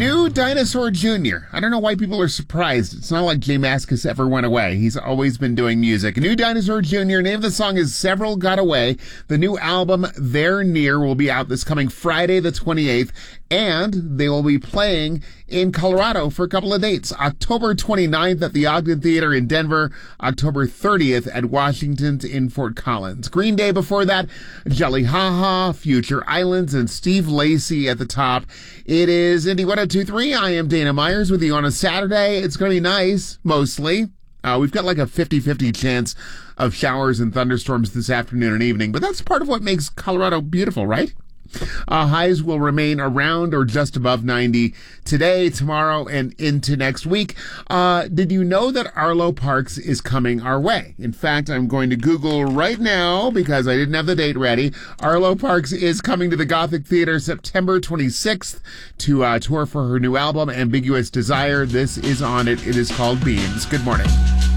New Dinosaur Jr. I don't know why people are surprised. It's not like Jay Mascis ever went away. He's always been doing music. New Dinosaur Jr. Name of the song is Several Got Away. The new album, They're Near, will be out this coming Friday the 28th. And they will be playing in Colorado for a couple of dates. October 29th at the Ogden Theater in Denver. October 30th at Washington's in Fort Collins. Green Day before that. Jelly Ha Ha, Future Islands, and Steve Lacy at the top. It is Indie 1023. I am Dana Myers with you on a Saturday. It's going to be nice, mostly. We've got like a 50-50 chance of showers and thunderstorms this afternoon and evening, but that's part of what makes Colorado beautiful, right? Highs will remain around or just above 90 today, tomorrow, and into next week. Did you know that Arlo Parks is coming our way? In fact, I'm going to Google right now because I didn't have the date ready. Arlo Parks is coming to the Gothic Theater September 26th to tour for her new album, Ambiguous Desire. This is on it. It is called Beams. Good morning.